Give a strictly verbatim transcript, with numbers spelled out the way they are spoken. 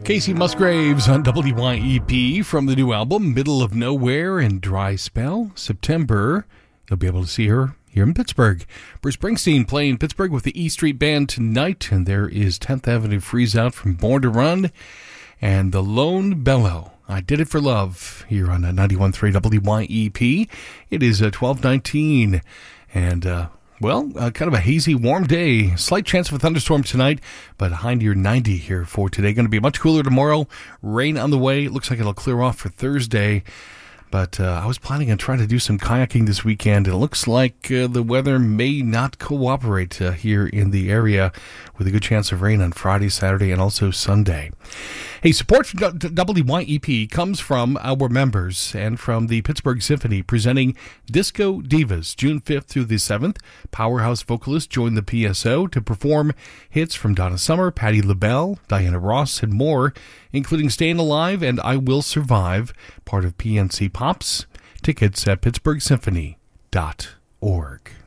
Casey Musgraves on W Y E P from the new album, Middle of Nowhere and Dry Spell, September. You'll be able to see her here in Pittsburgh. Bruce Springsteen playing Pittsburgh with the E Street Band tonight, and there is tenth Avenue Freeze Out from Born to Run, and The Lone Bellow. I Did It for Love here on ninety-one point three W Y E P. It is uh, twelve nineteen, and uh, well, uh, kind of a hazy, warm day. Slight chance of a thunderstorm tonight, but a high near ninety here for today. Going to be much cooler tomorrow. Rain on the way. It looks like it'll clear off for Thursday. But uh, I was planning on trying to do some kayaking this weekend. It looks like uh, the weather may not cooperate uh, here in the area, with a good chance of rain on Friday, Saturday, and also Sunday. Hey, support for W Y E P comes from our members and from the Pittsburgh Symphony, presenting Disco Divas, June fifth through the seventh. Powerhouse vocalists join the P S O to perform hits from Donna Summer, Patti LaBelle, Diana Ross, and more, including Staying Alive and I Will Survive, part of P N C Pops. Tickets at pittsburgh symphony dot org.